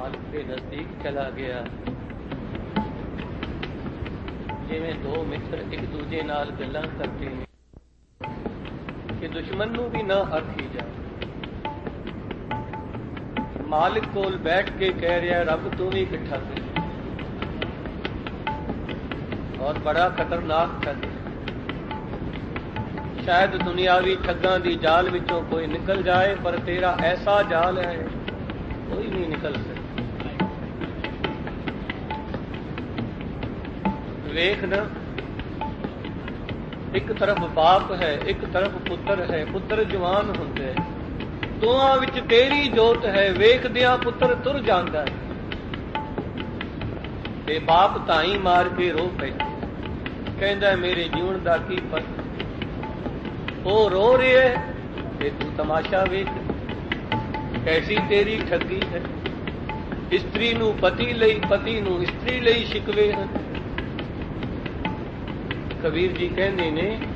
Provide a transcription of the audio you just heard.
मालिक के नजदीक चला गया। जिवें दो मित्र एक दूजे नाल गल्लां करते हैं कि दुश्मन नूं भी ना आखी जाए। मालिक कोल बैठ के कह रहा रब तू भी एक ठग और बड़ा खतरनाक ठग। शायद दुनियावी ठगां दी जाल विचों कोई निकल जाए, पर तेरा ऐसा जाल है कोई नहीं निकल सकता। वेख न, एक तरफ बाप है, एक तरफ पुत्र है। पुत्र जवान हुंदे, दोहां विच तेरी जोत है। वेखदियां पुत्र तुर जांदा है ते बाप धाई मार के रो पैंदा, कहंदा मेरे जीवन दा की फर्क। वो रो रहे है ते तू तमाशा वेख, कैसी तेरी ठगी है। स्त्री नूं पति लई, पति नूं स्त्री लई शिकवे हैं। कबीर जी कहंदे ने